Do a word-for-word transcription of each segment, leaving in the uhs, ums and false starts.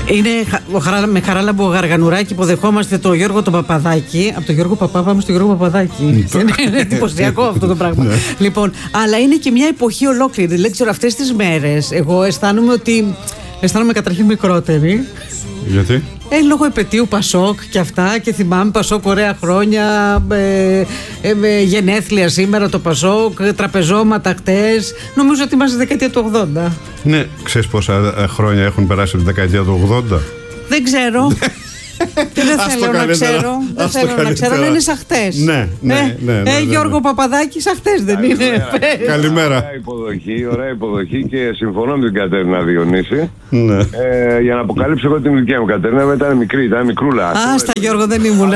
Είναι με Χαράλαμπο Γαργανουράκη υποδεχόμαστε τον Γιώργο τον Παπαδάκη. Από τον Γιώργο Παπά πάμε στον Γιώργο Παπαδάκη. Είναι εντυπωσιακό αυτό το πράγμα. Λοιπόν, αλλά είναι και μια εποχή ολόκληρη. Δεν ξέρω, αυτές τις μέρες εγώ αισθάνομαι ότι. Αισθάνομαι καταρχήν μικρότερη. Γιατί? Ε, λόγω επετείου Πασόκ και αυτά, και θυμάμαι Πασόκ ωραία χρόνια, ε, ε, ε, γενέθλια σήμερα το Πασόκ, τραπεζώματα χτες. Νομίζω ότι είμαστε στη δεκαετία του ογδόντα. Ναι, ξέρεις πόσα χρόνια έχουν περάσει από τη δεκαετία του ογδόντα? Δεν ξέρω. Και δεν θέλω να ξέρω. Δεν θέλω να ξέρω, αλλά είναι σαν χτες. Ναι, ναι, ναι. Ε, Γιώργο Παπαδάκη, σαν χτες δεν είναι? Καλημέρα. Ωραία υποδοχή, ωραία υποδοχή και συμφωνώ με την Κατέρινα Διονύση. Για να αποκαλύψω εγώ την ηλικία μου, Κατέρινα, ήταν μικρή, ήταν μικρούλα. Άστα, Γιώργο, δεν ήμουνα.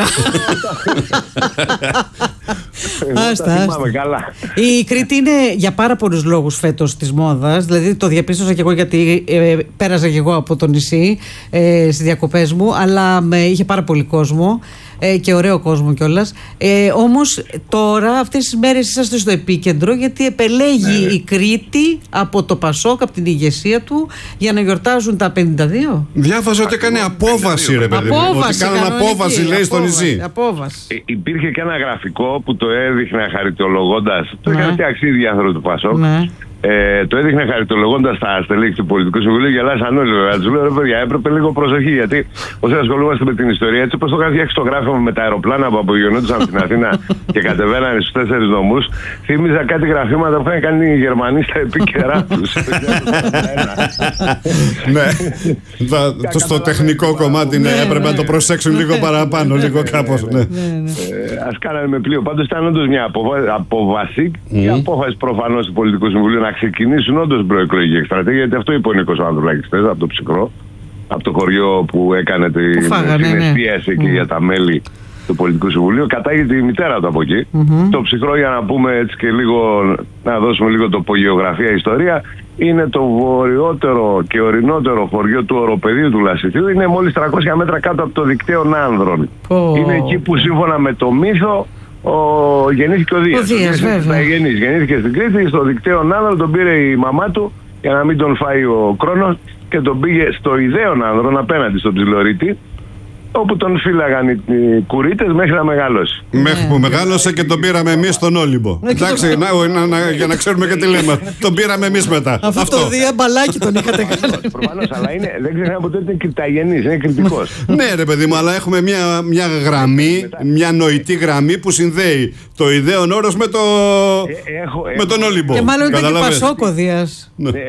Άστα, άστα. Η Κρήτη είναι για πάρα πολλούς λόγους φέτος της μόδας. Δηλαδή το διαπίστωσα και εγώ, γιατί ε, πέρασα και εγώ από το νησί ε, στις διακοπές μου, αλλά με, είχε πάρα πολύ κόσμο ε, και ωραίο κόσμο κιόλας. Ε, όμως τώρα αυτές τις μέρες είσαστε στο επίκεντρο, γιατί επελέγει ε. η Κρήτη από το Πασόκ, από την ηγεσία του, για να γιορτάζουν τα πενήντα δύο. Διάβαζα ότι έκανε απόβαση, ρε παιδί μου. Ότι κάνουν απόβαση, λέει, στο νησί. Ε, υπήρχε και ένα γραφικό που το έδειχνε χαριτολογώντας. Το είχαν φτιάξει οι διάφοροι του Πασόκ. Ναι. Ε, το έδειχνε χαριτολογώντας τα στελέχη του Πολιτικού Συμβουλίου. Γελάσαν όλοι, βέβαια. Τους λέω, ρε παιδιά, έπρεπε λίγο προσοχή. Γιατί όσοι ασχολούμαστε με την ιστορία, έτσι όπως το είχαν φτιάξει το γράφημα με τα αεροπλάνα που απογειωνόντουσαν από την Αθήνα και κατεβαίνανε στους τέσσερις νομούς, θύμιζα κάτι γραφήματα που είχαν κάνει οι Γερμανοί στα επίκαιρά τους. Ναι. Στο τεχνικό κομμάτι έπρεπε να το προσέξουν λίγο παραπάνω, λίγο κάπως. Ας κάνανε με πλοίο. Πάντως ήταν όντως μια απόβαση και απόφαση προφανώς του Πολιτικού Συμβουλίου να ξεκινήσουν όντως προεκλογική εκστρατεία, γιατί αυτό είπε ο Νίκος Ανδρουλάκης χθες από το Ψυχρό, από το χωριό που έκανε την συναισθίαση εκεί για τα μέλη του Πολιτικού Συμβουλίου. Κατάγεται η μητέρα του από εκεί. Mm-hmm. Το Ψυχρό, για να πούμε έτσι και λίγο, να δώσουμε λίγο τοπογεωγραφία ιστορία, είναι το βορειότερο και ορεινότερο χωριό του οροπεδίου του Λασιθίου. Είναι μόλις τριακόσια μέτρα κάτω από το δικτύο Άνδρων. Oh. Είναι εκεί που σύμφωνα με το μύθο ο, γεννήθηκε ο Δίας. Ο Δίας, βέβαια. Γεννής, γεννήθηκε στην Κρήτη, στο δικτύο Άνδρων, τον πήρε η μαμά του για να μην τον φάει ο Κρόνος και τον πήγε στο ιδέον Άνδρων απέναντι στον Ψιλορίτη, όπου τον φύλαγαν οι κουρίτες μέχρι να μεγαλώσει. Μέχρι που μεγάλωσε και τον πήραμε εμείς στον Όλυμπο. Εντάξει, να, να, να, για να ξέρουμε και τι λέμε. Τον πήραμε εμείς μετά. Αυτό, αυτό. Το Δία μπαλάκι τον είχατε κάνει. Προφανώς, αλλά είναι, δεν ξεχνάμε ποτέ ότι είναι κρυπταγενής, είναι κριτικός. Ναι, ρε παιδί μου, αλλά έχουμε μια, μια γραμμή, μια νοητή γραμμή που συνδέει το ιδέον όρος με, το, ε, έχω, με τον Όλυμπο. Και μάλλον ήταν και Πασόκ ο Δίας.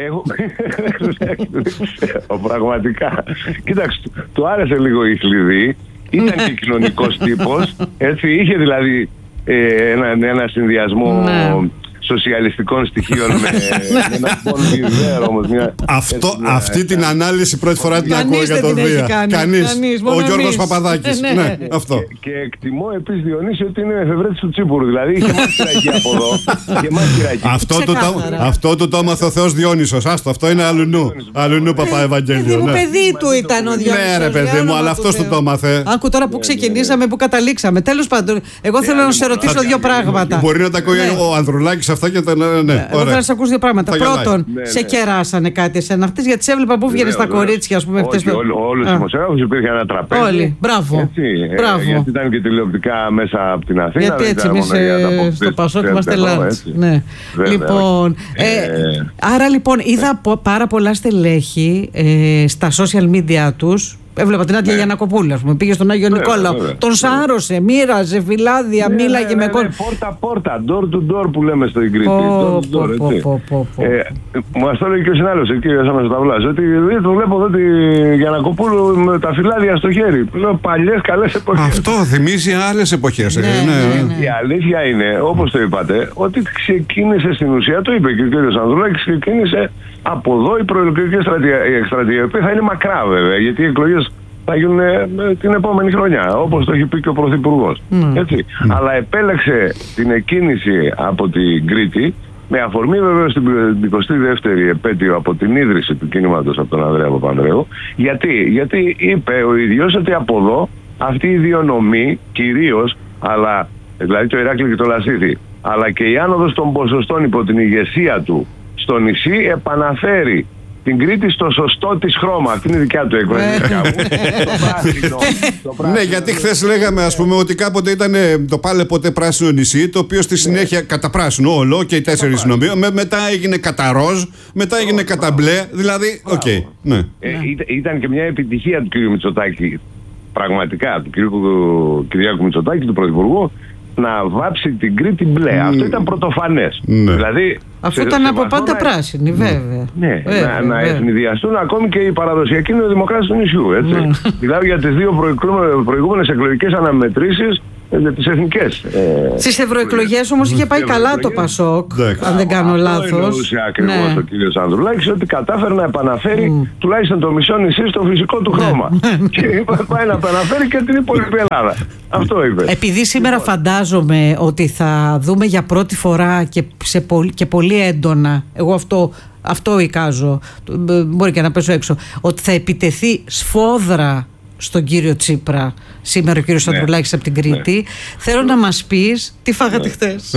Πραγματικά. Κοίταξε, του άρεσε λίγο η Χλιδί. Ήταν και κοινωνικός τύπος, έτσι, είχε δηλαδή ε, ένα, ένα συνδυασμό ναι. σοσιαλιστικών στοιχείων με, με ένα πολυβιδέρο όμως. Μια, αυτό, έτσι, μια, αυτή μια, την ανάλυση πρώτη φορά την ακούω για τον Δία. Κανείς, ο Γιώργος Παπαδάκης. ναι. Ναι, αυτό. Και, και εκτιμώ επίσης, Διονύση, ότι είναι εφευρέτης του Τσίπουρου. Δηλαδή είχε μάχη από εδώ. Είχε μάχη αυτό, το, αυτό το το έμαθε ο Θεός Διόνυσος. Άστο, αυτό είναι αλουνού. Αλουνού Παπα Ευαγγέλιο. Το παιδί του ήταν ο Διόνυσος. Ναι, ρε παιδί μου, αλλά αυτός του το έμαθε. Άκου τώρα που ξεκινήσαμε, που καταλήξαμε. Τέλος πάντων, εγώ θέλω να σε ρωτήσω δύο πράγματα. Μπορεί να τα ακούει ο Ανδρουλάκης αυτά και τα. Ναι, εγώ θέλω να σε ακούσω δύο πράγματα. Πρώτον, ναι, ναι. σε κεράσανε κάτι εσένα χτες, γιατί σε έβλεπα που βγαίνεις στα κορίτσια, ας πούμε. Όχι, όλους τους δημοσιογράφους υπήρχε ένα τραπέζι. Όλοι, μπράβο. Έτσι, μπράβο. Ε, γιατί ήταν και τηλεοπτικά μέσα από την Αθήνα. Γιατί έτσι εμείς ε, στο Πασόκ είμαστε λάθος. Ναι. Λοιπόν, ε, ε, άρα λοιπόν είδα πάρα πολλά στελέχη ε, στα social media τους. Έβλεπα την Άντια ναι. Γιαννακοπούλου, ας πούμε. Πήγε στον Άγιο ναι, Νικόλαο. Ναι, τον σάρωσε, μοίραζε φυλάδια, ναι, μίλαγε ναι, με κόσμο. Πόρτα-πόρτα, door to door που λέμε στο Ιγρήτη. Μας το έλεγε και ο συνάδελφος εκεί, ο Σάμας Σταυλάς, ότι το βλέπω εδώ τη Γιαννακοπούλου με τα φυλάδια στο χέρι. Λέω παλιές καλές εποχές. Αυτό θυμίζει άλλες εποχές. Ναι, ναι, ναι, ναι. Η αλήθεια είναι, όπως το είπατε, ότι ξεκίνησε στην ουσία, το είπε και ο κ. Ανδρουλάκης, ξεκίνησε από εδώ η προεκλογική εκστρατεία, η οποία θα είναι μακρά βέβαια, γιατί οι εκλογές θα γίνουν την επόμενη χρονιά, όπως το έχει πει και ο Πρωθυπουργός. Mm. Έτσι. Mm. Αλλά επέλεξε την εκκίνηση από την Κρήτη, με αφορμή βέβαια στην εικοστή δεύτερη επέτειο από την ίδρυση του κινήματος από τον Ανδρέα Παπανδρέου. Γιατί, γιατί είπε ο ίδιος ότι από εδώ αυτή η δύο νομή κυρίως, αλλά, δηλαδή το Ηράκλειο και το Λασίθι, αλλά και η άνοδος των ποσοστών υπό την ηγεσία του στο νησί επαναφέρει την Κρήτη στο σωστό της χρώμα. Αυτή είναι η δικιά του έκφραση. Ναι, γιατί χθες λέγαμε, ας πούμε, ότι κάποτε ήταν το πάλε ποτέ πράσινο νησί, το οποίο στη συνέχεια κατά πράσινο όλο και οι τέσσερις νομίων, μετά έγινε κατά ροζ, μετά έγινε κατά μπλε. Δηλαδή, οκ. Ήταν και μια επιτυχία του κ. Μητσοτάκη, πραγματικά, του κ. Κυριάκου Μητσοτάκη, του Πρωθυπουργού, να βάψει την Κρήτη μπλε. Mm. Αυτό ήταν πρωτοφανές. Ναι. Δηλαδή, αυτό ήταν από πάντα να... πράσινη, βέβαια. Ναι, βέβαια, να, να ευνηδιαστούν ακόμη και οι παραδοσιακοί νεοδημοκράτες του νησιού. Έτσι. Ναι. Μιλάω για τις δύο προηγούμενες εκλογικές αναμετρήσεις για τις εθνικές. Ε, Στις ευρωεκλογές όμως είχε πάει καλά το Πασόκ, αν δεν κάνω λάθος. Αυτό εννοούσε ακριβώς ναι. ο κ. Ανδρουλάκης, ότι κατάφερε να επαναφέρει mm. τουλάχιστον το μισό νησί στο φυσικό του χρώμα. Ναι. Και είπε πάει να επαναφέρει και την υπόλοιπη Ελλάδα. Αυτό είπε. Επειδή σήμερα φαντάζομαι ότι θα δούμε για πρώτη φορά και, σε πολύ, και πολύ έντονα, εγώ αυτό, αυτό εικάζω, μπορεί και να πέσω έξω, ότι θα επιτεθεί σφόδρα στον κύριο Τσίπρα σήμερα ο κύριος ναι. Ανδρουλάκης από την Κρήτη. Ναι. Θέλω να μας πεις τι φάγατε ναι. χθες.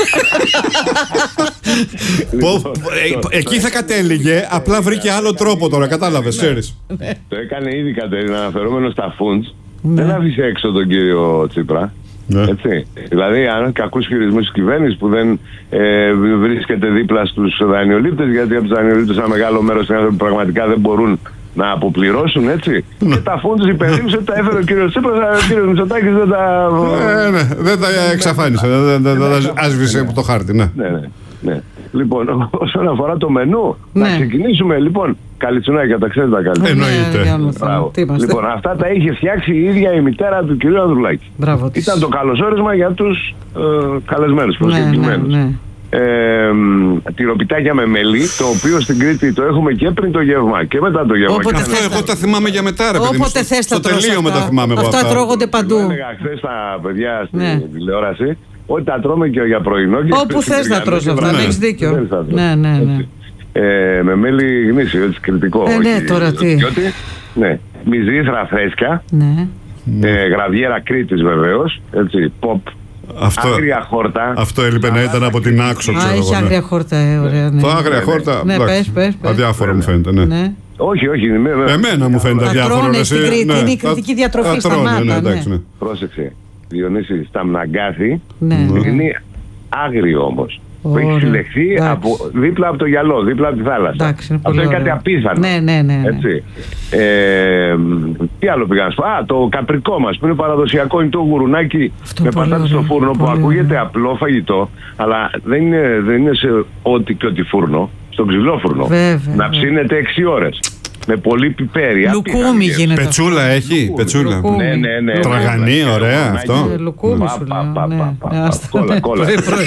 Εκεί θα κατέληγε, απλά βρήκε άλλο τρόπο τώρα, κατάλαβες, ξέρεις. Το έκανε ήδη, Κατερίνα, αναφερόμενο στα φούντς. Δεν άφησε έξω τον κύριο Τσίπρα. Ναι. Έτσι. Δηλαδή, αν κακούς χειρισμούς της κυβέρνησης που δεν ε, βρίσκεται δίπλα στους δανειολήπτες, γιατί από τους δανειολήπτες ένα μεγάλο μέρος των άνθρωπων πραγματικά δεν μπορούν να αποπληρώσουν, έτσι. Ναι. Και τα φόντους υπενθύμισε ότι τα έφερε ο κύριος Τσίπρας, ο κύριος Μητσοτάκης δεν τα... Ε, ναι, δεν τα εξαφάνισε, δεν τα άσβησε από το χάρτη, ναι. Ναι, ναι, ναι. Λοιπόν, όσον αφορά το μενού, ναι. να ξεκινήσουμε λοιπόν. Καλιτσουνάκια, τα ξέρετε τα καλύτερα. Εννοείται. Λοιπόν, αυτά τα είχε φτιάξει η ίδια η μητέρα του κυρίου Ανδρουλάκη. Μπράβο, ήταν το καλωσόρισμα για τους ε, καλεσμένους προσκεκλημένους. Ναι, ναι, ναι. Ε, τυροπιτάκια με μέλι, το οποίο στην Κρήτη το έχουμε και πριν το γεύμα και μετά το γεύμα. Όποτε αυτό εγώ τα θυμάμαι για μετά, ρε παιδί μου. Όποτε θες τα τρως τελείωμα τα θυμάμαι εγώ. Αυτά τρώγονται παντού. Έλεγα χθες στα παιδιά στην τηλεόραση ότι τα τρώμε και για πρωινό. Όπου θες να τρως αυτά, έχεις δίκιο. Ναι, ναι, ναι. Ε, με μέλι γνήσιο, έτσι, κριτικό. Ε, ναι, τώρα τι. Ναι, μυζήθρα φρέσκια, ναι. ε, γραβιέρα Κρήτης βεβαίως, έτσι, pop, αυτό, άγρια χόρτα. Αυτό έλειπε να ήταν από την Άξο, ξέρω. Α, έχει άγρια χόρτα, ε, ωραία, ναι. Το άγρια χόρτα, ναι, πες, πες, πες. αδιάφορο μου φαίνεται, ναι. ναι. Όχι, όχι. Με, με, Εμένα μου φαίνεται αδιάφορο. Τρώνε στην Κρήτη, ναι. Είναι η κριτική διατροφή στα μάτα, ναι. Πρόσεξε, Διονύση, στα Μναγκάθη, είναι άγριο όμως. Που έχει συλλεχθεί από, δίπλα από το γυαλό, δίπλα από τη θάλασσα. Εντάξει, αυτό είναι κάτι απίθανο. Ναι, ναι, ναι, ναι. Έτσι. Ε, τι άλλο πήγα να σου πω. Α, το καπρικό μας που είναι παραδοσιακό, είναι το γουρουνάκι αυτό με πατάτες στο φούρνο που ακούγεται απλό φαγητό, αλλά δεν είναι, δεν είναι σε ό,τι και ό,τι φούρνο, στον ξυλόφουρνο. Βέβαια, να ψήνεται έξι ώρες. Με πολύ πιπέρι. Λουκούμι γίνεται. Πετσούλα έχει. Πετσούλα. Ναι, ναι, ναι. Τραγανή, ωραία αυτό. Λουκούμι σου λέω. Κόλλα, κόλλα.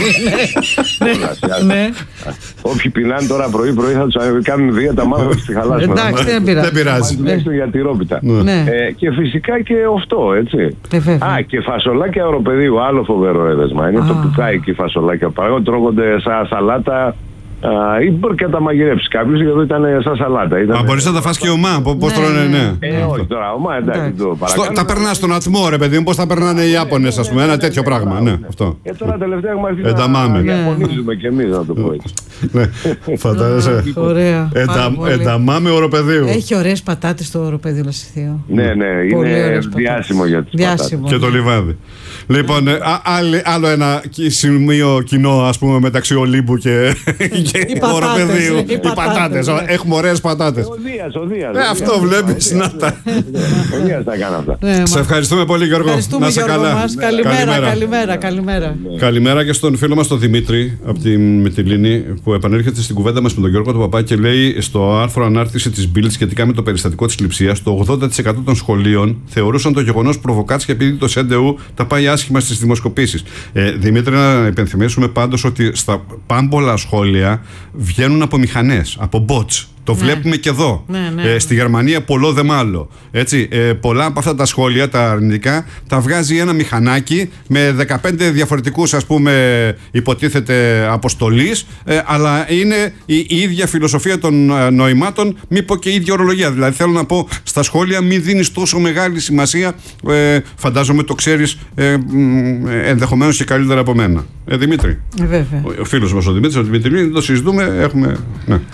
Όποιοι πεινάνε τώρα πρωί-πρωί θα τους κάνουν δίαιτα μάλλον στη χαλάσμα. Εντάξει, δεν πειράζει. Τουλάχιστον για τυρόπιτα. Και φυσικά και αυτό, έτσι. Α, και φασολάκια οροπεδίου, άλλο φοβερό έδεσμα. Είναι το πουκάκι φασολάκια. Παραγωγή τρώγονται σαν σαλάτα. Ή μπορεί και να τα μαγειρέψει κάποιος, γιατί ήταν σαν σαλάτα. Ήταν... Μα μπορείς να τα φας και ομά, πώς τρώνε, ναι. Ε, όχι τώρα, ομά, εντάξει, το παρακάνω. Τα περνάς στον ατμό, ρε παιδί μου, πώς τα περνάνε οι Ιάπωνες, ας πούμε, ένα τέτοιο πράγμα, ναι, αυτό. Και τώρα τελευταία έχουμε αρχίσει να ιαπωνίζουμε κι εμείς, να το πω έτσι. Ναι, φαντάζεσαι. Ωραία. Ενταμάμε οροπεδίου. Έχει ωραίες πατάτες το οροπεδίο Λασιθείο. Ναι, ναι, είναι διάσημο για τις πατάτες. Και το λιβάδι. Λοιπόν, άλλο ένα σημείο κοινό, ας πούμε, μεταξύ Ολύμπου και οροπεδίου. Οι πατάτες. Έχουμε ωραίες πατάτες. Ο Δίας, ο Δίας. Αυτό βλέπεις, να τα. Ο Δίας τα κάνει αυτά. Σε ευχαριστούμε πολύ, Γιώργο. Να είσαι καλά. Καλημέρα, καλημέρα, καλημέρα. Καλημέρα και στον φίλο μας τον Δημήτρη από τη Μυτιλήνη, που επανέρχεται στην κουβέντα μας με τον Γιώργο του Παπά και λέει στο άρθρο ανάρτηση της Bild σχετικά με το περιστατικό της λειψείας, το ογδόντα τοις εκατό των σχολείων θεωρούσαν το γεγονός προβοκάτσια επειδή το ΣΕΝΤΕΟΥ τα πάει άσχημα στις δημοσκοπήσεις. Ε, Δημήτρη, να υπενθυμίσουμε πάντως ότι στα πάμπολα σχόλια βγαίνουν από μηχανές, από bots. Το ναι. βλέπουμε και εδώ. Ναι, ναι, ε, στη Γερμανία πολλό δε μάλλο. Έτσι, ε, πολλά από αυτά τα σχόλια, τα αρνητικά, τα βγάζει ένα μηχανάκι με δεκαπέντε διαφορετικούς, ας πούμε, υποτίθεται αποστολής, ε, αλλά είναι η, η ίδια φιλοσοφία των ε, νοημάτων, μη πω και η ίδια ορολογία. Δηλαδή, θέλω να πω, στα σχόλια μην δίνεις τόσο μεγάλη σημασία. Ε, φαντάζομαι το ξέρεις ε, ενδεχομένως και καλύτερα από μένα. Ε, Δημήτρη. Ε, βέβαια. Ο, ο φίλος μας ο Δημήτρης, ο Δημήτρη, το συζητούμε, έχουμε. Ναι.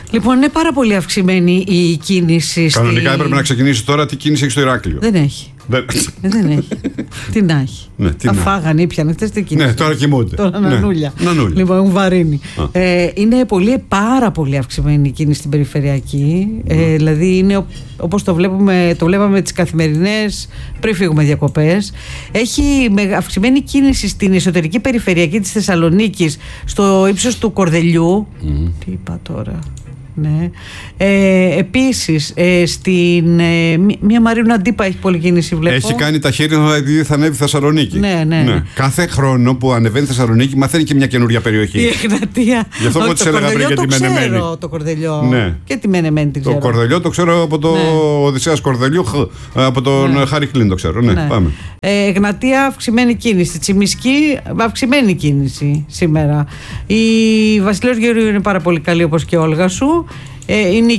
Λοιπόν, είναι πάρα πολύ αυξημένη η κίνηση. Κανονικά στη... έπρεπε να ξεκινήσει τώρα. Τι κίνηση έχει στο Ηράκλειο? Δεν έχει. Δεν, δεν έχει. Τι να έχει. Ναι, τι τα να. φάγανε, ήπιανε χτες τι κίνηση. Ναι, τώρα κοιμούνται. Τώρα ναι. νανούλια. Νανούλια. Λοιπόν, έχουν βαρύνει. Ε, είναι πολύ, πάρα πολύ αυξημένη η κίνηση στην περιφερειακή. Ε, δηλαδή είναι όπως το, βλέπουμε, το βλέπαμε τις καθημερινές πριν φύγουμε διακοπές. Έχει αυξημένη κίνηση στην εσωτερική περιφερειακή της Θεσσαλονίκης, στο ύψος του Κορδελιού. Mm. Τι είπα τώρα. Ναι. Ε, επίσης ε, στην ε, μία Μαρίνου Αντίπα έχει πολλή κίνηση, βλέπω. Έχει κάνει τα χέρια γιατί θα ανέβει Θεσσαλονίκη. Ναι, ναι, ναι. Κάθε χρόνο που ανεβαίνει Θεσσαλονίκη μαθαίνει και μια καινούρια περιοχή. Η Εγνατία. Γι' αυτό εγώ τη έλεγα πριν για τη Μενεμένη. Ξέρω το Κορδελιό. Ναι. Και τη Μενεμένη την ξέρω. Το Κορδελιό το ξέρω από το ναι. Οδυσσέας Κορδελιού, από τον ναι. Χάρη Κλίν το ξέρω. Ναι, ναι. Πάμε. Ε, Εγνατία αυξημένη κίνηση. Τσιμισκή αυξημένη κίνηση σήμερα. Η Βασιλέως Γεωργίου είναι πάρα πολύ καλή όπως και η Όλγα σου. Ε, είναι